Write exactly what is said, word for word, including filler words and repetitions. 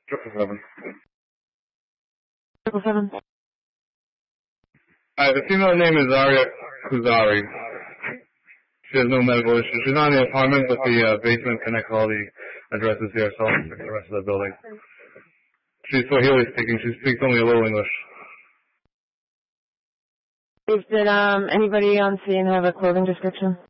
Triple seven. Triple seven. Alright, the female name is Arya Kuzari. She has no medical issues. She's not in the apartment, but the uh, basement connects all the addresses here, so I'll check the rest of the building. She's Swahili speaking. She speaks only a little English. Did um, anybody on scene have a clothing description?